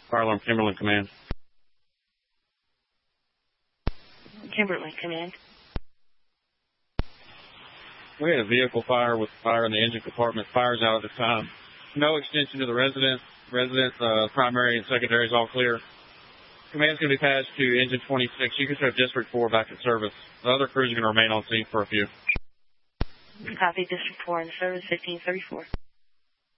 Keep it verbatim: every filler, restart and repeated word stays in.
Fire alarm, Kimberly Command. Kimberly Command. We had a vehicle fire with fire in the engine compartment. Fire's out at the time. No extension to the resident. Resident, uh, primary and secondary is all clear. Command's going to be passed to engine twenty-six. You can start District four back in service. The other crews are going to remain on scene for a few. Copy. District four in service, fifteen thirty-four.